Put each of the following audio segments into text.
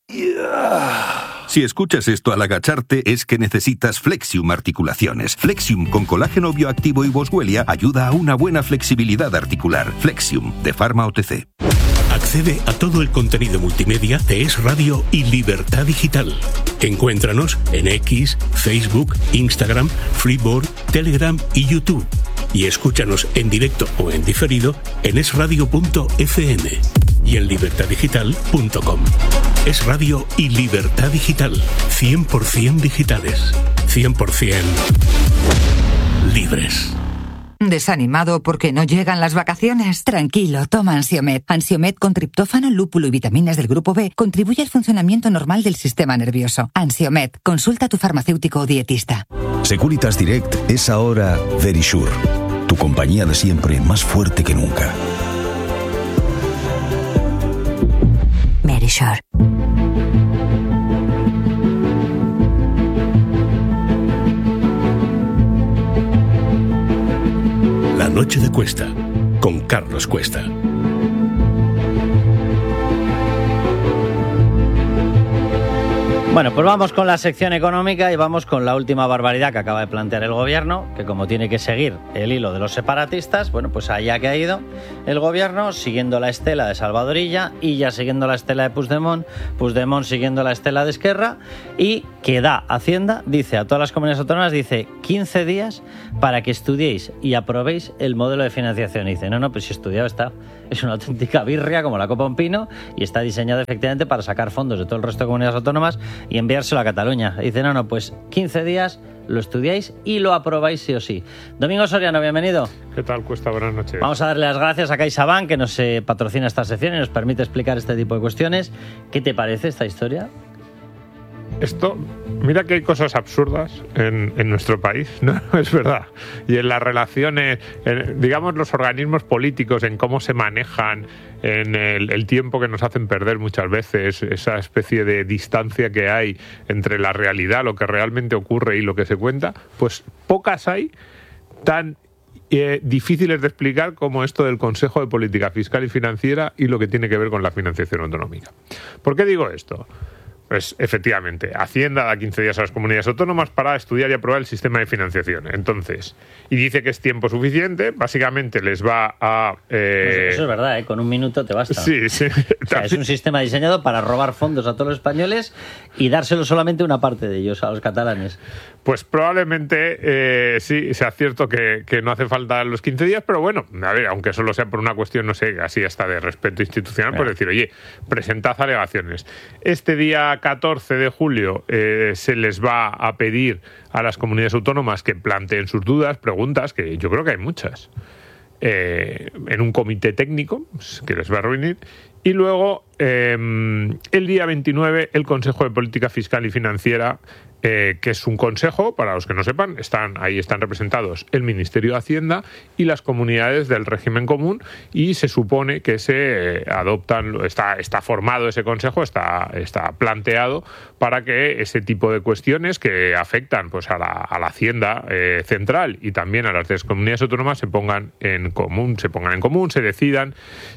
Si escuchas esto al agacharte, es que necesitas Flexium Articulaciones. Flexium con colágeno bioactivo y boswellia ayuda a una buena flexibilidad articular. Flexium, de Pharma OTC. Accede a todo el contenido multimedia de Es Radio y Libertad Digital. Encuéntranos en X, Facebook, Instagram, Freeboard, Telegram y YouTube. Y escúchanos en directo o en diferido en esradio.fm y en libertaddigital.com. Es Radio y Libertad Digital. 100% digitales. 100% libres. ¿Desanimado porque no llegan las vacaciones? Tranquilo, toma Ansiomed. Ansiomed con triptófano, lúpulo y vitaminas del grupo B contribuye al funcionamiento normal del sistema nervioso. Ansiomed, consulta a tu farmacéutico o dietista. Securitas Direct es ahora Verisure, tu compañía de siempre más fuerte que nunca. Verisure. La noche de Cuesta, con Carlos Cuesta. Bueno, pues vamos con la sección económica y vamos con la última barbaridad que acaba de plantear el gobierno, que como tiene que seguir el hilo de los separatistas, bueno, pues allá que ha ido el gobierno siguiendo la estela de Salvador Illa, Illa siguiendo la estela de Puigdemont, Puigdemont siguiendo la estela de Esquerra, y que da Hacienda, dice a todas las comunidades autónomas, dice 15 días para que estudiéis y aprobéis el modelo de financiación. Y dice, no, pues si estudiado está, es una auténtica birria como la copa un pino y está diseñado efectivamente para sacar fondos de todo el resto de comunidades autónomas y enviárselo a Cataluña. Y dice, no, pues 15 días lo estudiáis y lo aprobáis sí o sí. Domingo Soriano, bienvenido. ¿Qué tal, Cuesta? Buenas noches. Vamos a darle las gracias a CaixaBank, que nos patrocina esta sección y nos permite explicar este tipo de cuestiones. ¿Qué te parece esta historia? Esto, mira que hay cosas absurdas en nuestro país, ¿no? Es verdad. Y en las relaciones, digamos, los organismos políticos, en cómo se manejan, en el tiempo que nos hacen perder muchas veces, esa especie de distancia que hay entre la realidad, lo que realmente ocurre y lo que se cuenta, pues pocas hay tan difíciles de explicar como esto del Consejo de Política Fiscal y Financiera y lo que tiene que ver con la financiación autonómica. ¿Por qué digo esto? Pues efectivamente, Hacienda da 15 días a las comunidades autónomas para estudiar y aprobar el sistema de financiación. Entonces, y dice que es tiempo suficiente, básicamente les va a... Pues eso es verdad, con un minuto te basta. Sí, sí. O sea, es un sistema diseñado para robar fondos a todos los españoles y dárselo solamente una parte de ellos, a los catalanes. Pues probablemente sí, sea cierto que no hace falta los 15 días, pero bueno, a ver, aunque solo sea por una cuestión, no sé, así hasta de respeto institucional, pues decir, oye, presentad alegaciones. Este día 14 de julio se les va a pedir a las comunidades autónomas que planteen sus dudas, preguntas, que yo creo que hay muchas, en un comité técnico que les va a reunir. Y luego, el día 29, el Consejo de Política Fiscal y Financiera, que es un consejo, para los que no sepan, están representados el Ministerio de Hacienda y las comunidades del régimen común, y se supone que se adoptan, está formado ese consejo, está planteado para que ese tipo de cuestiones que afectan pues a la Hacienda central y también a las de las comunidades autónomas se pongan en común, se decidan,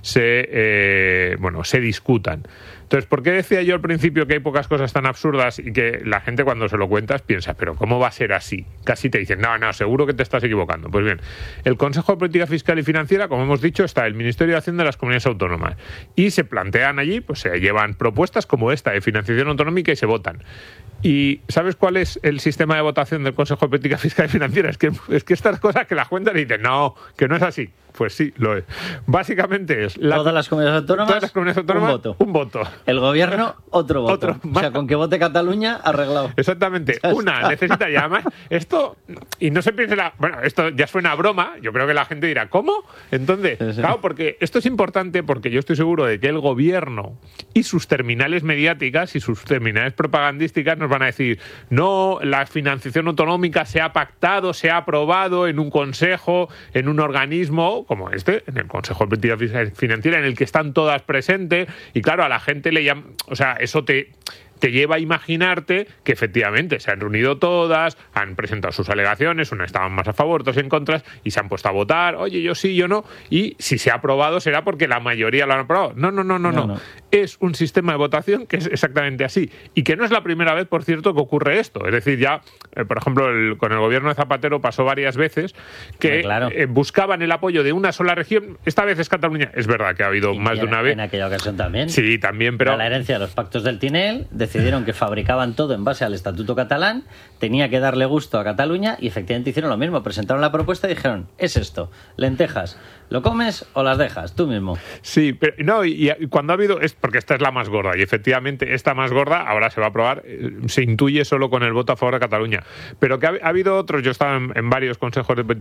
se discutan. Entonces, ¿por qué decía yo al principio que hay pocas cosas tan absurdas y que la gente cuando se lo cuentas piensa, pero ¿cómo va a ser así? Casi te dicen, no, seguro que te estás equivocando. Pues bien, el Consejo de Política Fiscal y Financiera, como hemos dicho, está el Ministerio de Hacienda de las comunidades autónomas y se plantean allí, pues se llevan propuestas como esta de financiación autonómica y se votan. ¿Y sabes cuál es el sistema de votación del Consejo de Política Fiscal y Financiera? Es que estas cosas que las cuentan y dicen, no, que no es así. Pues sí, lo es. Básicamente es... Todas las comunidades autónomas, un voto. El gobierno, otro voto. O sea, con que vote Cataluña, arreglado. Exactamente. Una necesita, y además, esto, y no se piense bueno, esto ya suena a broma, yo creo que la gente dirá, ¿cómo? Entonces, sí. Claro, porque esto es importante porque yo estoy seguro de que el gobierno y sus terminales mediáticas y sus terminales propagandísticas nos van a decir, no, la financiación autonómica se ha pactado, se ha aprobado en un consejo, en un organismo como este, en el Consejo de Política Financiera, en el que están todas presentes, y claro, a la gente le llama, o sea, eso te te lleva a imaginarte que efectivamente se han reunido todas, han presentado sus alegaciones, unas estaban más a favor, otras en contra, y se han puesto a votar, oye, yo sí, yo no, y si se ha aprobado será porque la mayoría lo han aprobado. No. Es un sistema de votación que es exactamente así, y que no es la primera vez, por cierto, que ocurre esto. Es decir, ya, por ejemplo, con el gobierno de Zapatero pasó varias veces que buscaban el apoyo de una sola región. Esta vez es Cataluña. Es verdad que ha habido más de una vez. En aquella ocasión también. Sí, también, pero... La herencia de los pactos del Tinel, decidieron que fabricaban todo en base al Estatuto catalán, tenía que darle gusto a Cataluña, y efectivamente hicieron lo mismo. Presentaron la propuesta y dijeron, es esto, lentejas, ¿lo comes o las dejas? Tú mismo. Sí, pero no, y cuando ha habido... Es porque esta es la más gorda, y efectivamente esta más gorda ahora se va a aprobar, se intuye solo con el voto a favor de Cataluña. Pero que ha habido otros, yo estaba en varios consejos de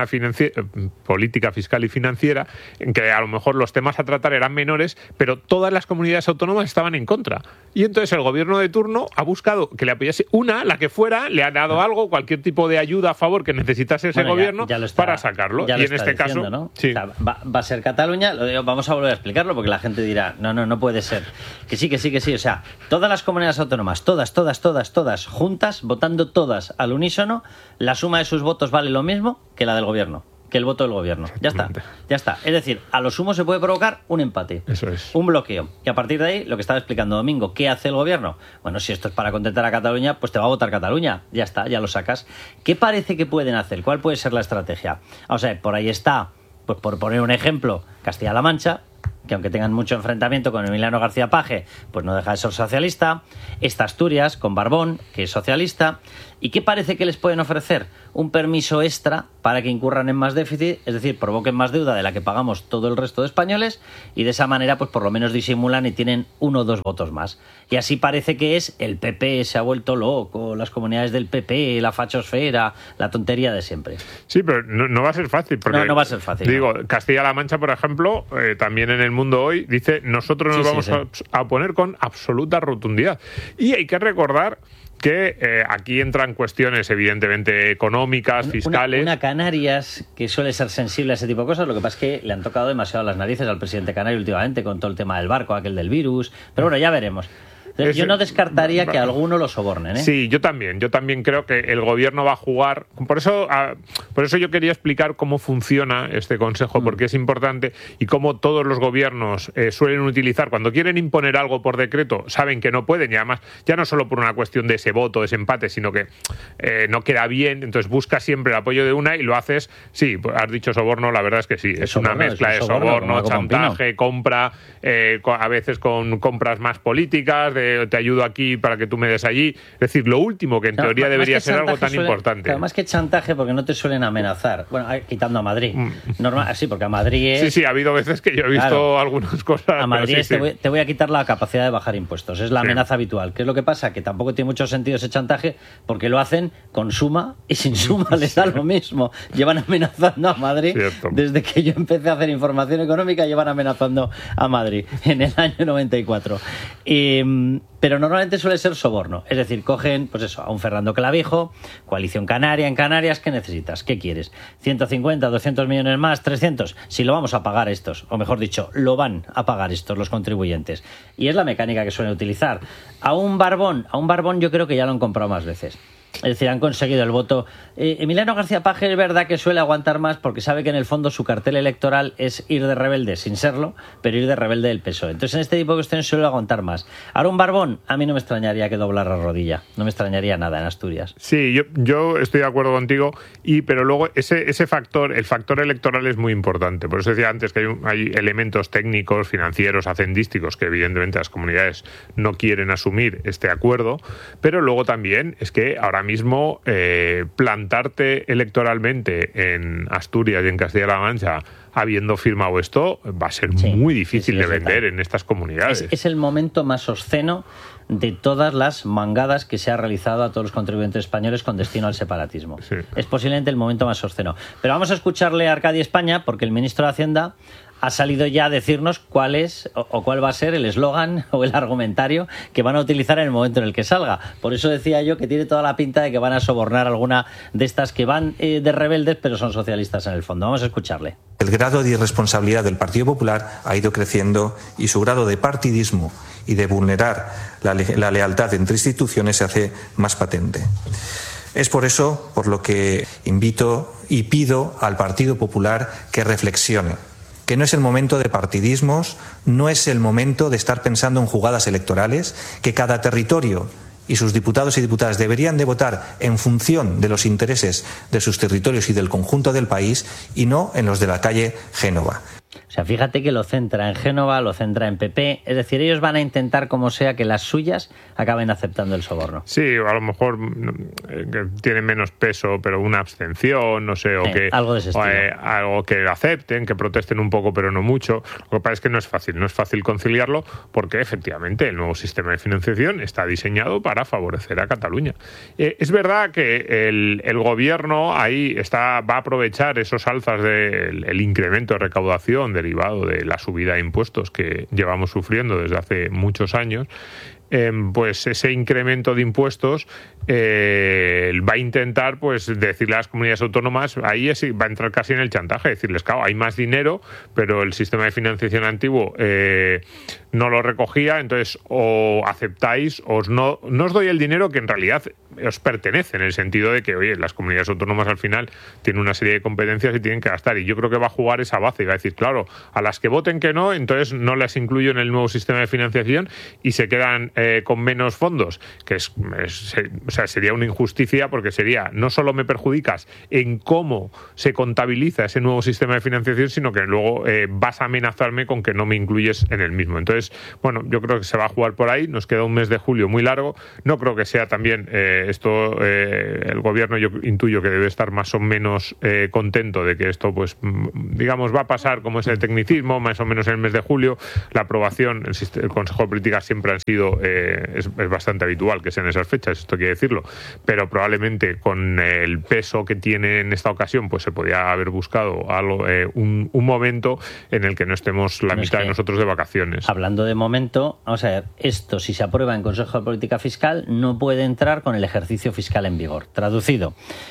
política fiscal y financiera, en que a lo mejor los temas a tratar eran menores, pero todas las comunidades autónomas estaban en contra. Y entonces el gobierno de turno ha buscado que le apoyase una, la que fuera, le ha dado algo, cualquier tipo de ayuda a favor que necesitase ese gobierno para sacarlo. Y en este caso, ¿no? Sí. O sea, va a ser Cataluña, vamos a volver a explicarlo porque la gente dirá, no puede ser. Que sí. O sea, todas las comunidades autónomas, todas, juntas, votando todas al unísono, la suma de sus votos vale lo mismo que la del gobierno, que el voto del gobierno. Ya está. Es decir, a lo sumo se puede provocar un empate. Eso es. Un bloqueo. Y a partir de ahí, lo que estaba explicando Domingo, ¿qué hace el gobierno? Bueno, si esto es para contentar a Cataluña, pues te va a votar Cataluña. Ya está, ya lo sacas. ¿Qué parece que pueden hacer? ¿Cuál puede ser la estrategia? Vamos a ver, por ahí está, pues por poner un ejemplo, Castilla-La Mancha, que aunque tengan mucho enfrentamiento con Emiliano García Paje, pues no deja de ser socialista. Esta Asturias, con Barbón, que es socialista. ¿Y qué parece que les pueden ofrecer? Un permiso extra para que incurran en más déficit, es decir, provoquen más deuda de la que pagamos todo el resto de españoles, y de esa manera pues por lo menos disimulan y tienen 1 o 2 votos más. Y así parece que es el PP se ha vuelto loco, las comunidades del PP, la fachosfera, la tontería de siempre. Sí, pero no va a ser fácil. Porque, no va a ser fácil. Digo, Castilla-La Mancha, por ejemplo, también en El Mundo Hoy, dice, nosotros nos vamos a oponer con absoluta rotundidad. Y hay que recordar que aquí entran cuestiones evidentemente económicas, fiscales. Una Canarias que suele ser sensible a ese tipo de cosas, lo que pasa es que le han tocado demasiado las narices al presidente canario últimamente con todo el tema del barco, aquel del virus, pero bueno, ya veremos. Yo no descartaría que alguno lo sobornen, ¿eh? Sí, yo también creo que el gobierno va a jugar. Por eso yo quería explicar cómo funciona este consejo, porque es importante, y cómo todos los gobiernos suelen utilizar, cuando quieren imponer algo por decreto, saben que no pueden, y además ya no solo por una cuestión de ese voto, ese empate, sino que no queda bien, entonces buscas siempre el apoyo de una y lo haces. Sí, pues has dicho soborno, la verdad es que sí, es una mezcla de soborno, chantaje, compra, a veces con compras más políticas, te ayudo aquí para que tú me des allí. Es decir, lo último que en teoría debería ser algo tan importante. Además que chantaje, porque no te suelen amenazar. Bueno, quitando a Madrid. Normal, sí, porque a Madrid es... Sí, ha habido veces que yo he visto algunas cosas. A Madrid te voy a quitar la capacidad de bajar impuestos. Es la amenaza habitual. ¿Qué es lo que pasa? Que tampoco tiene mucho sentido ese chantaje, porque lo hacen con suma y sin suma les da lo mismo. Llevan amenazando a Madrid. Cierto. Desde que yo empecé a hacer información económica, llevan amenazando a Madrid en el año 94. Pero normalmente suele ser soborno. Es decir, cogen, pues eso, a un Fernando Clavijo, Coalición Canaria en Canarias, ¿qué necesitas? ¿Qué quieres? ¿150, 200 millones más, 300? Si lo vamos a pagar estos, o mejor dicho, lo van a pagar estos, los contribuyentes. Y es la mecánica que suelen utilizar. A un Barbón yo creo que ya lo han comprado más veces. Es decir, han conseguido el voto. Emiliano García Paje es verdad que suele aguantar más porque sabe que en el fondo su cartel electoral es ir de rebelde sin serlo, pero ir de rebelde del PSOE. Entonces en este tipo de cuestiones suele aguantar más. Ahora un Barbón, a mí no me extrañaría que doblara la rodilla. No me extrañaría nada en Asturias. Sí, yo estoy de acuerdo contigo, pero luego ese factor, el factor electoral es muy importante. Por eso decía antes que hay elementos técnicos, financieros, hacendísticos que evidentemente las comunidades no quieren asumir este acuerdo, pero luego también es que ahora mismo plantarte electoralmente en Asturias y en Castilla-La Mancha habiendo firmado esto va a ser muy difícil de vender en estas comunidades. Es el momento más obsceno de todas las mangadas que se ha realizado a todos los contribuyentes españoles con destino al separatismo. Sí. Es posiblemente el momento más obsceno. Pero vamos a escucharle a Arcadi España, porque el ministro de Hacienda ha salido ya a decirnos cuál es o cuál va a ser el eslogan o el argumentario que van a utilizar en el momento en el que salga. Por eso decía yo que tiene toda la pinta de que van a sobornar alguna de estas que van de rebeldes, pero son socialistas en el fondo. Vamos a escucharle. El grado de irresponsabilidad del Partido Popular ha ido creciendo y su grado de partidismo y de vulnerar la lealtad entre instituciones se hace más patente. Es por eso por lo que invito y pido al Partido Popular que reflexione, que no es el momento de partidismos, no es el momento de estar pensando en jugadas electorales, que cada territorio y sus diputados y diputadas deberían de votar en función de los intereses de sus territorios y del conjunto del país y no en los de la calle Génova. O sea, fíjate que lo centra en Génova, lo centra en PP, es decir, ellos van a intentar como sea que las suyas acaben aceptando el soborno. Sí, a lo mejor que tiene menos peso, pero una abstención, no sé, o que algo de ese estilo. Algo que acepten, que protesten un poco, pero no mucho. Lo que pasa es que no es fácil conciliarlo, porque efectivamente el nuevo sistema de financiación está diseñado para favorecer a Cataluña. Es verdad que el gobierno ahí va a aprovechar esos alzas del incremento de recaudación derivado de la subida de impuestos que llevamos sufriendo desde hace muchos años. Pues ese incremento de impuestos va a intentar pues decirle a las comunidades autónomas, ahí va a entrar casi en el chantaje, decirles, claro, hay más dinero, pero el sistema de financiación antiguo no lo recogía, entonces o aceptáis o no os doy el dinero que en realidad os pertenece, en el sentido de que, oye, las comunidades autónomas al final tienen una serie de competencias y tienen que gastar, y yo creo que va a jugar esa base y va a decir, claro, a las que voten que no, entonces no las incluyo en el nuevo sistema de financiación y se quedan con menos fondos, que o sea, sería una injusticia, porque sería, no solo me perjudicas en cómo se contabiliza ese nuevo sistema de financiación, sino que luego vas a amenazarme con que no me incluyes en el mismo. Entonces, bueno, yo creo que se va a jugar por ahí, nos queda un mes de julio muy largo, no creo que sea también esto, el gobierno yo intuyo que debe estar más o menos contento de que esto, pues, digamos, va a pasar como ese tecnicismo, más o menos en el mes de julio. La aprobación, el Consejo de Política siempre han sido es bastante habitual que sean esas fechas, esto quiere decirlo, pero probablemente con el peso que tiene en esta ocasión, pues se podía haber buscado algo, un momento en el que no estemos la mitad de nosotros de vacaciones. Hablando de momento, vamos a ver, esto si se aprueba en Consejo de Política Fiscal no puede entrar con el ejercicio fiscal en vigor. Traducido,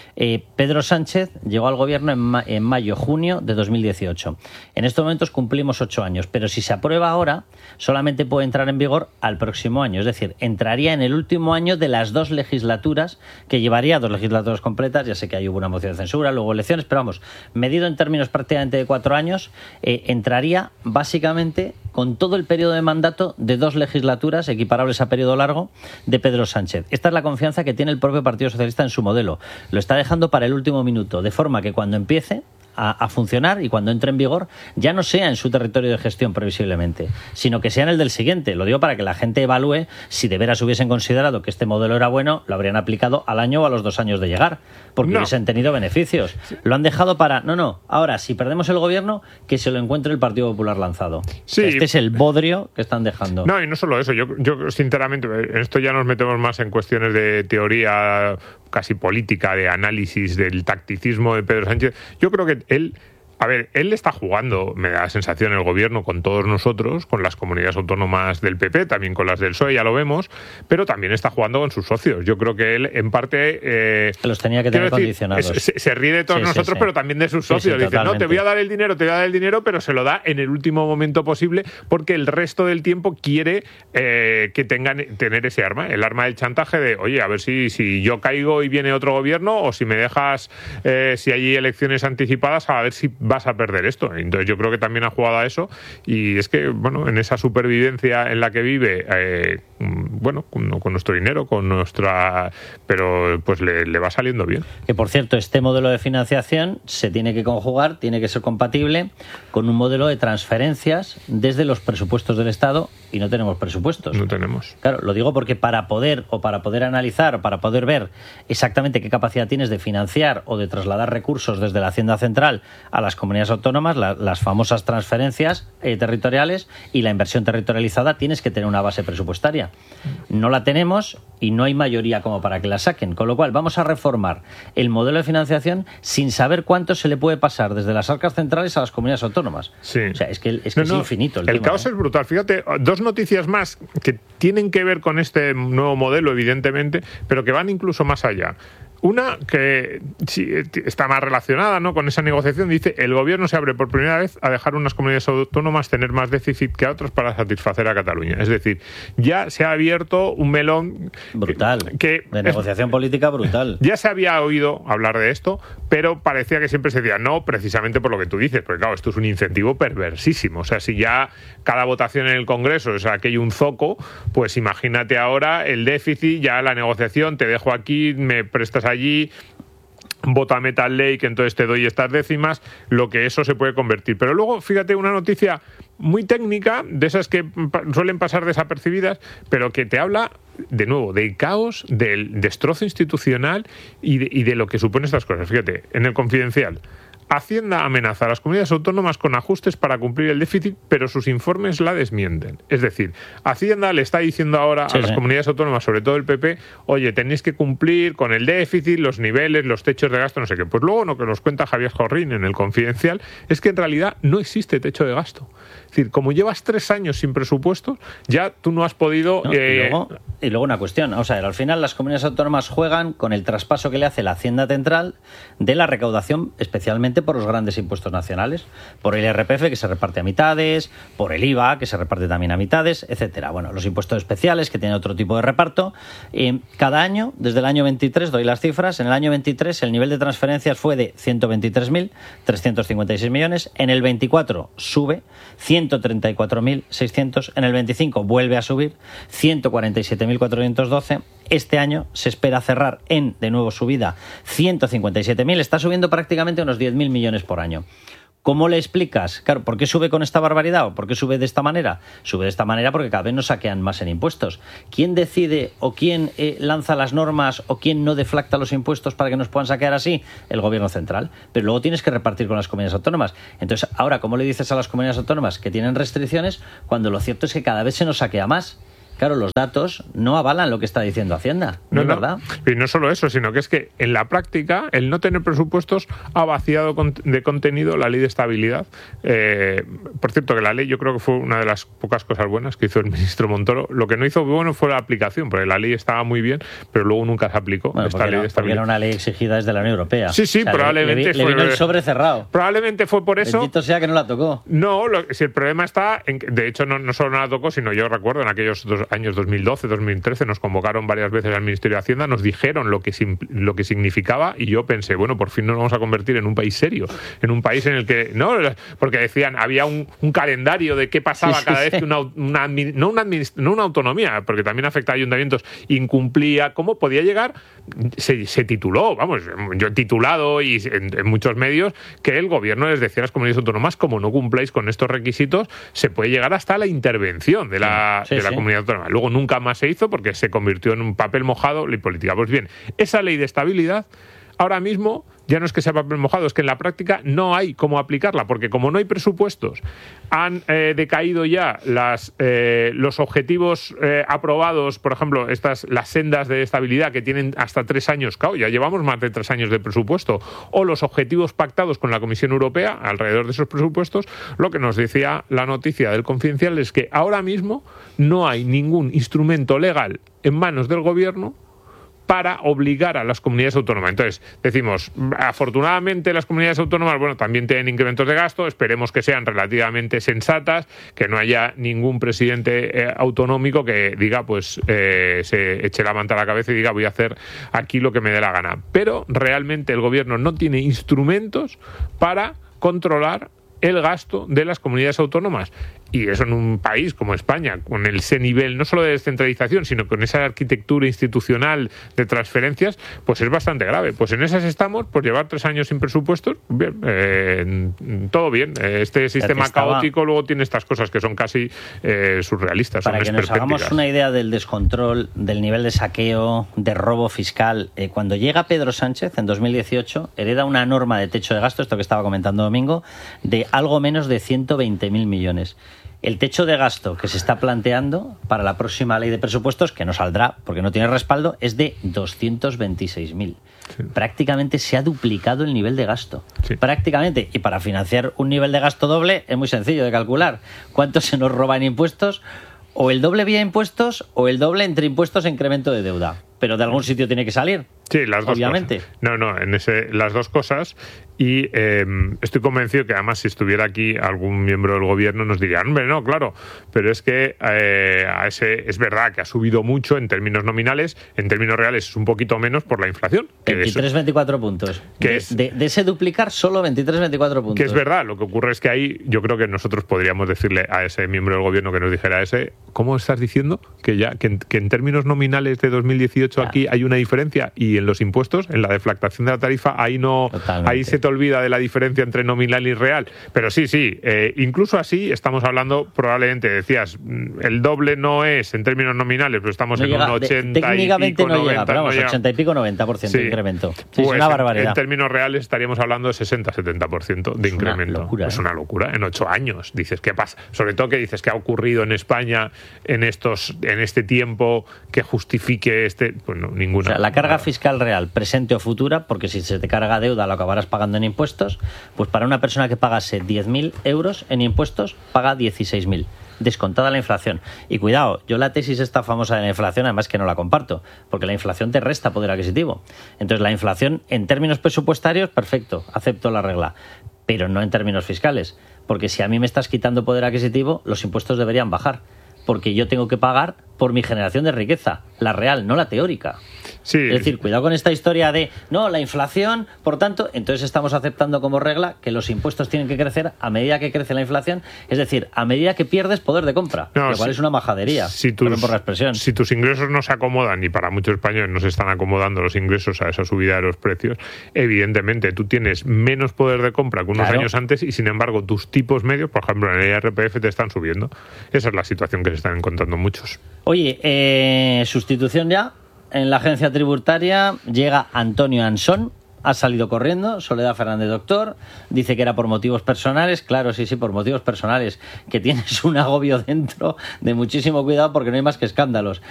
Pedro Sánchez llegó al gobierno en mayo-junio de 2018. En estos momentos cumplimos 8 años, pero si se aprueba ahora, solamente puede entrar en vigor al próximo año. Es decir, entraría en el último año de las 2 legislaturas, que llevaría 2 legislaturas completas. Ya sé que ahí hubo una moción de censura, luego elecciones, pero vamos, medido en términos prácticamente de 4 años, entraría básicamente con todo el periodo de mandato de 2 legislaturas equiparables a periodo largo de Pedro Sánchez. Esta es la confianza que tiene el propio Partido Socialista en su modelo. Lo está dejando para el último minuto, de forma que cuando empiece a funcionar y cuando entre en vigor ya no sea en su territorio de gestión previsiblemente, sino que sea en el del siguiente. Lo digo para que la gente evalúe si de veras hubiesen considerado que este modelo era bueno, lo habrían aplicado al año o a los 2 años de llegar, porque hubiesen tenido beneficios. Lo han dejado para, ahora si perdemos el gobierno, que se lo encuentre el Partido Popular lanzado. Sí. Este es el bodrio que están dejando. No, y no solo eso, yo sinceramente, en esto ya nos metemos más en cuestiones de teoría casi política, de análisis del tacticismo de Pedro Sánchez. Yo creo que él está jugando, me da la sensación, el gobierno con todos nosotros, con las comunidades autónomas del PP, también con las del PSOE, ya lo vemos, pero también está jugando con sus socios. Yo creo que él, en parte... los tenía que tener condicionados. Se ríe de todos nosotros, pero también de sus socios. Dice, no, te voy a dar el dinero, pero se lo da en el último momento posible, porque el resto del tiempo quiere tener ese arma, el arma del chantaje de, oye, a ver si yo caigo y viene otro gobierno, o si me dejas, si hay elecciones anticipadas, a ver si vas a perder esto. Entonces yo creo que también ha jugado a eso, y es que, bueno, en esa supervivencia en la que vive, con nuestro dinero, pero pues le va saliendo bien. Que por cierto, este modelo de financiación se tiene que conjugar, tiene que ser compatible con un modelo de transferencias desde los presupuestos del Estado, y no tenemos presupuestos. No tenemos. Claro, lo digo porque para poder analizar o para poder ver exactamente qué capacidad tienes de financiar o de trasladar recursos desde la Hacienda Central a las comunidades autónomas, las famosas transferencias territoriales y la inversión territorializada, tienes que tener una base presupuestaria. no la tenemos y no hay mayoría como para que la saquen. Con lo cual, vamos a reformar el modelo de financiación sin saber cuánto se le puede pasar desde las arcas centrales a las comunidades autónomas. Sí. O sea, es que es infinito el tema. El caos es brutal. Fíjate, dos noticias más que tienen que ver con este nuevo modelo, evidentemente, pero que van incluso más allá. Una que sí, está más relacionada, ¿no?, con esa negociación, dice: el gobierno se abre por primera vez a dejar unas comunidades autónomas tener más déficit que a otras para satisfacer a Cataluña. Es decir, ya se ha abierto un melón brutal, de negociación política brutal. Ya se había oído hablar de esto, pero parecía que siempre se decía no, precisamente por lo que tú dices, porque claro, esto es un incentivo perversísimo. O sea, si ya cada votación en el Congreso es aquello un zoco, pues imagínate ahora el déficit, ya la negociación, te dejo aquí, me prestas allí, vótame tal ley que entonces te doy estas décimas, lo que eso se puede convertir. Pero luego, fíjate, una noticia muy técnica, de esas que suelen pasar desapercibidas, pero que te habla, de nuevo, del caos, del destrozo institucional y de lo que supone estas cosas. Fíjate, en el Confidencial: Hacienda amenaza a las comunidades autónomas con ajustes para cumplir el déficit, pero sus informes la desmienten. Es decir, Hacienda le está diciendo ahora a las comunidades autónomas, sobre todo el PP, oye, tenéis que cumplir con el déficit, los niveles, los techos de gasto, no sé qué. Pues luego lo que nos cuenta Javier Jorrín en el Confidencial es que en realidad no existe techo de gasto. Es decir, como llevas 3 años sin presupuestos, ya tú no has podido... No, y luego una cuestión, o sea, al final las comunidades autónomas juegan con el traspaso que le hace la Hacienda Central de la recaudación, especialmente por los grandes impuestos nacionales, por el IRPF, que se reparte a mitades, por el IVA, que se reparte también a mitades, etcétera. Bueno, los impuestos especiales, que tienen otro tipo de reparto. Cada año, desde el año 23, doy las cifras, en el año 23 el nivel de transferencias fue de 123.356 millones, en el 24 sube 134.600, en el 25 vuelve a subir 147.412. Este año se espera cerrar en, de nuevo subida, 157.000. Está subiendo prácticamente unos 10.000 millones por año. ¿Cómo le explicas? Claro, ¿por qué sube con esta barbaridad o por qué sube de esta manera? Sube de esta manera porque cada vez nos saquean más en impuestos. ¿Quién decide o quién lanza las normas o quién no deflacta los impuestos para que nos puedan saquear así? El gobierno central. Pero luego tienes que repartir con las comunidades autónomas. Entonces, ahora, ¿cómo le dices a las comunidades autónomas que tienen restricciones cuando lo cierto es que cada vez se nos saquea más? Claro, los datos no avalan lo que está diciendo Hacienda, ¿no es verdad? Y no solo eso, sino que es que en la práctica el no tener presupuestos ha vaciado de contenido la ley de estabilidad. Por cierto, que la ley yo creo que fue una de las pocas cosas buenas que hizo el ministro Montoro. Lo que no hizo bueno fue la aplicación, porque la ley estaba muy bien, pero luego nunca se aplicó. Bueno, esta ley de estabilidad. Porque era una ley exigida desde la Unión Europea. Sí, sí, o sea, probablemente le vino el sobre cerrado. Probablemente fue por eso. Bendito sea que no la tocó. No, si el problema está en que, de hecho, no solo no la tocó, sino yo recuerdo en aquellos años 2012, 2013 nos convocaron varias veces al Ministerio de Hacienda, nos dijeron lo que significaba y yo pensé, bueno, por fin nos vamos a convertir en un país serio, en un país en el que, no, porque decían, había un calendario de qué pasaba cada vez que no una autonomía, porque también afecta a ayuntamientos, incumplía, cómo podía llegar, se tituló, vamos, yo he titulado y en muchos medios que el gobierno les decía a las comunidades autónomas, como no cumpláis con estos requisitos, se puede llegar hasta la intervención de la comunidad autónoma. Luego nunca más se hizo porque se convirtió en un papel mojado la política. Pues bien, esa ley de estabilidad ahora mismo ya no es que sea papel mojado, es que en la práctica no hay cómo aplicarla, porque como no hay presupuestos, han decaído ya los objetivos aprobados, por ejemplo, las sendas de estabilidad que tienen hasta 3 años, claro, ya llevamos más de 3 años de presupuesto, o los objetivos pactados con la Comisión Europea alrededor de esos presupuestos. Lo que nos decía la noticia del Confidencial es que ahora mismo no hay ningún instrumento legal en manos del gobierno para obligar a las comunidades autónomas. Entonces, decimos, afortunadamente las comunidades autónomas, bueno, también tienen incrementos de gasto, esperemos que sean relativamente sensatas, que no haya ningún presidente autonómico que diga, pues, se eche la manta a la cabeza y diga, voy a hacer aquí lo que me dé la gana. Pero realmente el gobierno no tiene instrumentos para controlar el gasto de las comunidades autónomas. Y eso en un país como España, con ese nivel no solo de descentralización, sino con esa arquitectura institucional de transferencias, pues es bastante grave. Pues en esas estamos, pues llevar 3 años sin presupuestos, bien, todo bien. Este sistema caótico luego tiene estas cosas que son casi surrealistas. Para que nos hagamos una idea del descontrol, del nivel de saqueo, de robo fiscal, cuando llega Pedro Sánchez en 2018, hereda una norma de techo de gasto, esto que estaba comentando Domingo, de algo menos de 120.000 millones. El techo de gasto que se está planteando para la próxima ley de presupuestos, que no saldrá porque no tiene respaldo, es de 226.000. Sí. Prácticamente se ha duplicado el nivel de gasto. Sí. Prácticamente. Y para financiar un nivel de gasto doble es muy sencillo de calcular. ¿Cuánto se nos roba en impuestos? O el doble vía impuestos o el doble entre impuestos e incremento de deuda. Pero de algún sitio tiene que salir. Sí, las dos obviamente. Cosas. No, las dos cosas. Y estoy convencido que además si estuviera aquí algún miembro del gobierno nos diría, hombre, no, claro, pero es que es verdad que ha subido mucho en términos nominales, en términos reales es un poquito menos por la inflación. 23-24 puntos. De ese duplicar solo 23-24 puntos. Que es verdad, lo que ocurre es que ahí yo creo que nosotros podríamos decirle a ese miembro del gobierno que nos dijera ¿cómo estás diciendo que en términos nominales de 2018 aquí hay una diferencia y en los impuestos, en la deflactación de la tarifa, ahí no, ahí se te olvida de la diferencia entre nominal y real? Pero sí, incluso así estamos hablando, probablemente decías, el doble no es en términos nominales, pero estamos en un 80 técnicamente y pico, no 90, llega, pero vamos, no 80 y pico, 90% de incremento. Sí, pues es una barbaridad. En términos reales estaríamos hablando de 60-70% de incremento. Locura, es una locura, en 8 años. Dices, ¿qué pasa? Sobre todo que dices que ha ocurrido en España en este tiempo que justifique pues no, ninguna. O sea, la carga fiscal real, presente o futura, porque si se te carga deuda lo acabarás pagando en impuestos, pues para una persona que pagase 10.000 euros en impuestos, paga 16.000. Descontada la inflación. Y cuidado, yo la tesis esta famosa de la inflación, además que no la comparto, porque la inflación te resta poder adquisitivo. Entonces la inflación, en términos presupuestarios, perfecto, acepto la regla, pero no en términos fiscales, porque si a mí me estás quitando poder adquisitivo, los impuestos deberían bajar, porque yo tengo que pagar por mi generación de riqueza, la real, no la teórica. Sí. Es decir, cuidado con esta historia de, no, la inflación, por tanto, entonces estamos aceptando como regla que los impuestos tienen que crecer a medida que crece la inflación, es decir, a medida que pierdes poder de compra, lo cual es una majadería, perdón por la expresión. Si tus ingresos no se acomodan, y para muchos españoles no se están acomodando los ingresos a esa subida de los precios, evidentemente tú tienes menos poder de compra que unos años antes y sin embargo tus tipos medios, por ejemplo en el IRPF, te están subiendo. Esa es la situación que se están encontrando muchos. Oye, sustitución ya. En la agencia tributaria llega Antonio Ansón, ha salido corriendo, Soledad Fernández Doctor, dice que era por motivos personales, claro, sí, por motivos personales, que tienes un agobio dentro de muchísimo cuidado porque no hay más que escándalos.